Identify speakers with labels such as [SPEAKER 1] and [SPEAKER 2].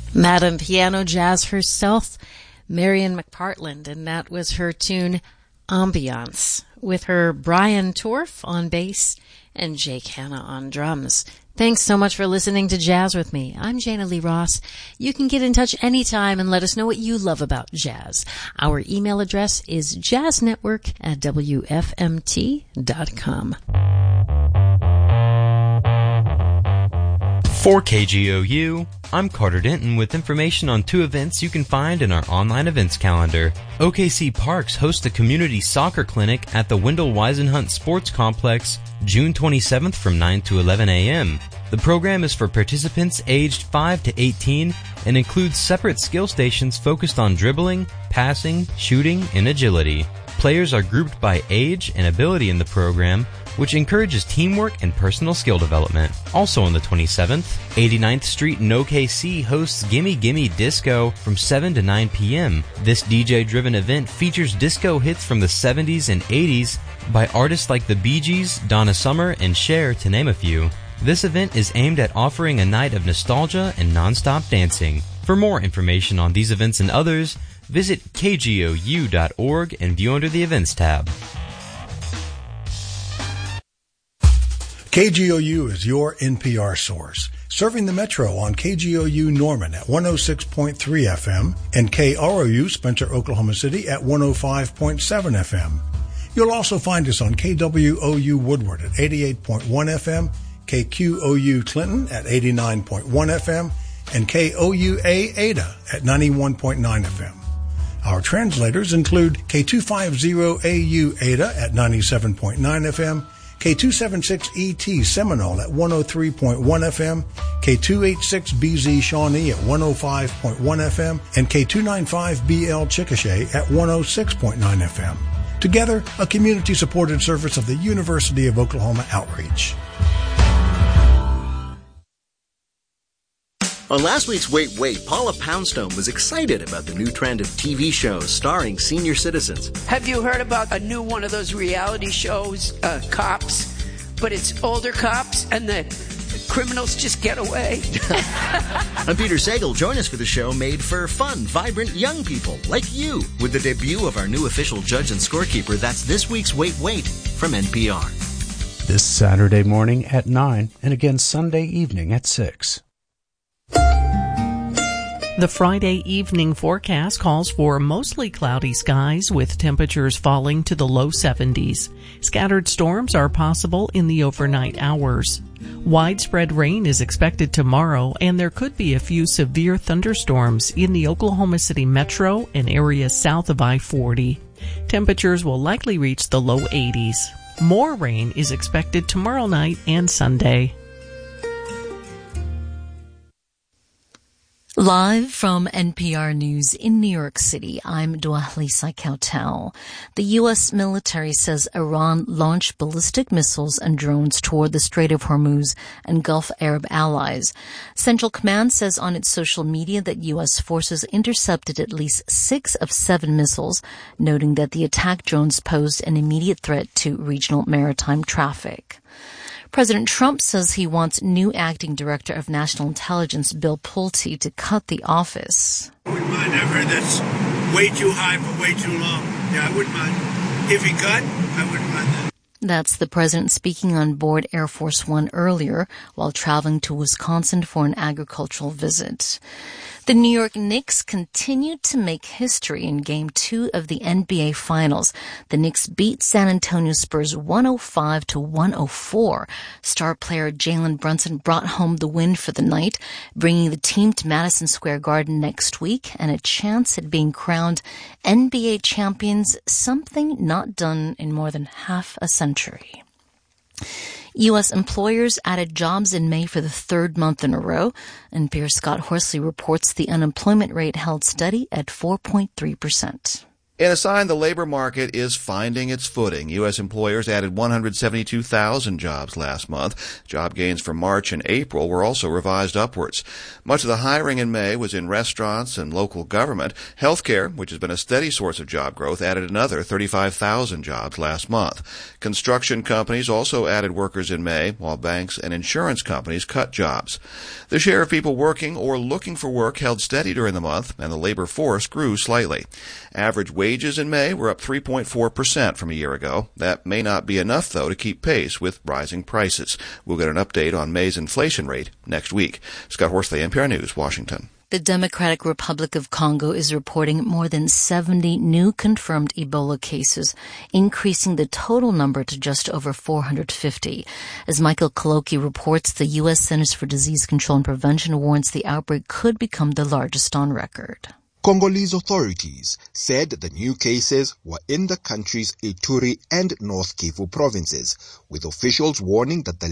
[SPEAKER 1] Madame Piano Jazz herself, Marian McPartland, and that was her tune Ambiance, with her Brian Torf on bass and Jake Hanna on drums. Thanks so much for listening to Jazz with me. I'm Jana Lee Ross. You can get in touch anytime and let us know what you love about jazz. Our email address is jazznetwork@wfmt.com.
[SPEAKER 2] For KGOU, I'm Carter Denton with information on 2 events you can find in our online events calendar. OKC Parks hosts a community soccer clinic at the Wendell Weisenhunt Sports Complex June 27th from 9 to 11 a.m. The program is for participants aged 5 to 18 and includes separate skill stations focused on dribbling, passing, shooting, and agility. Players are grouped by age and ability in the program, which encourages teamwork and personal skill development. Also on the 27th, 89th Street in OKC hosts Gimme Gimme Disco from 7 to 9 p.m. This DJ-driven event features disco hits from the 70s and 80s by artists like the Bee Gees, Donna Summer, and Cher, to name a few. This event is aimed at offering a night of nostalgia and non-stop dancing. For more information on these events and others, visit kgou.org and view under the Events tab.
[SPEAKER 3] KGOU is your NPR source, serving the Metro on KGOU Norman at 106.3 FM and KROU Spencer, Oklahoma City at 105.7 FM. You'll also find us on KWOU Woodward at 88.1 FM, KQOU Clinton at 89.1 FM, and KOUA Ada at 91.9 FM. Our translators include K250AU Ada at 97.9 FM, K276ET Seminole at 103.1 FM, K286BZ Shawnee at 105.1 FM, and K295BL Chickasha at 106.9 FM. Together, a community-supported service of the University of Oklahoma Outreach.
[SPEAKER 4] On last week's Wait, Wait, Paula Poundstone was excited about the new trend of TV shows starring senior citizens.
[SPEAKER 5] Have you heard about a new one of those reality shows, Cops? But it's older cops and the criminals just get away.
[SPEAKER 4] I'm Peter Sagal. Join us for the show made for fun, vibrant young people like you with the debut of our new official judge and scorekeeper. That's this week's Wait, Wait from NPR.
[SPEAKER 6] This Saturday morning at 9 and again Sunday evening at 6.
[SPEAKER 7] The Friday evening forecast calls for mostly cloudy skies with temperatures falling to the low 70s. Scattered storms are possible in the overnight hours. Widespread rain is expected tomorrow, and there could be a few severe thunderstorms in the Oklahoma City metro and areas south of I-40. Temperatures will likely reach the low 80s. More rain is expected tomorrow night and Sunday.
[SPEAKER 8] Live from NPR News in New York City, I'm Dwalisa Kautal. The U.S. military says Iran launched ballistic missiles and drones toward the Strait of Hormuz and Gulf Arab allies. Central Command says on its social media that U.S. forces intercepted at least 6 of 7 missiles, noting that the attack drones posed an immediate threat to regional maritime traffic. President Trump says he wants new acting director of national intelligence, Bill Pulte, to cut the office.
[SPEAKER 9] I wouldn't mind. I've heard that's way too high for way too long. Yeah, I wouldn't mind. If he cut, I wouldn't mind that.
[SPEAKER 8] That's the president speaking on board Air Force One earlier while traveling to Wisconsin for an agricultural visit. The New York Knicks continued to make history in Game 2 of the NBA Finals. The Knicks beat San Antonio Spurs 105-104. Star player Jalen Brunson brought home the win for the night, bringing the team to Madison Square Garden next week and a chance at being crowned NBA champions, something not done in more than half a century. U.S. employers added jobs in May for the 3rd month in a row. NPR's Scott Horsley reports the unemployment rate held steady at 4.3%.
[SPEAKER 10] In a sign the labor market is finding its footing, U.S. employers added 172,000 jobs last month. Job gains for March and April were also revised upwards. Much of the hiring in May was in restaurants and local government. Healthcare, which has been a steady source of job growth, added another 35,000 jobs last month. Construction companies also added workers in May, while banks and insurance companies cut jobs. The share of people working or looking for work held steady during the month, and the labor force grew slightly. Average wages in May were up 3.4% from a year ago. That may not be enough, though, to keep pace with rising prices. We'll get an update on May's inflation rate next week. Scott Horsley, NPR News, Washington.
[SPEAKER 8] The Democratic Republic of Congo is reporting more than 70 new confirmed Ebola cases, increasing the total number to just over 450. As Michael Kaloki reports, the U.S. Centers for Disease Control and Prevention warns the outbreak could become the largest on record.
[SPEAKER 11] Congolese authorities said the new cases were in the country's Ituri and North Kivu provinces, with officials warning that the